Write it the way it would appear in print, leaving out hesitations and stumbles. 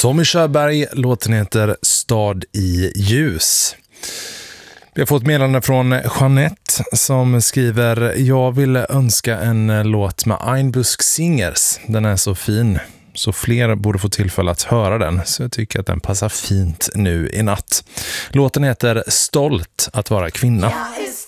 Tommy Körberg, låten heter Stad i ljus. Vi har fått meddelande från Jeanette som skriver: jag vill önska en låt med Einbusk Singers. Den är så fin, så fler borde få tillfälle att höra den. Så jag tycker att den passar fint nu i natt. Låten heter Stolt att vara kvinna.